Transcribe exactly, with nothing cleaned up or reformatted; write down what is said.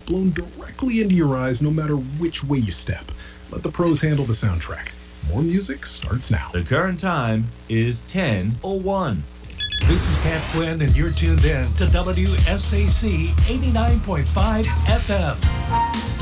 blown directly into your eyes no matter which way you step. Let the pros handle the soundtrack. More music starts now. The current time is ten oh one. This is Pat Quinn, and you're tuned in to W S A C eighty-nine point five F M.